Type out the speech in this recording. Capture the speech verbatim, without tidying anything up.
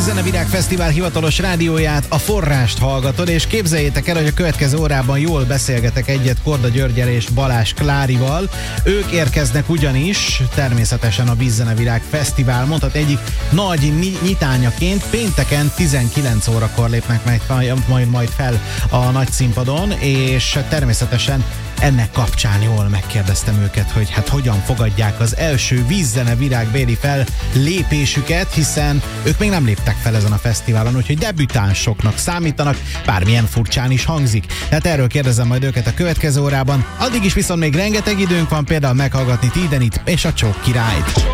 Vízzenevirág Fesztivál hivatalos rádióját, a Forrást hallgatod, és képzeljétek el, hogy a következő órában jól beszélgetek egyet Korda Györggyel és Balázs Klárival. Ők érkeznek ugyanis természetesen a Vízzenevirág Fesztivál, mondhat egyik nagy nyitányaként pénteken tizenkilenc órakor lépnek majd, majd, majd fel a nagy színpadon, és természetesen ennek kapcsán jól megkérdeztem őket, hogy hát hogyan fogadják az első Vízzenevirág béli fellépésüket, hiszen ők még nem léptek fel ezen a fesztiválon, úgyhogy debütánsoknak számítanak, bármilyen furcsán is hangzik. Tehát erről kérdezem majd őket a következő órában, addig is viszont még rengeteg időnk van, például meghallgatni Tidenit és a Csók Királyt.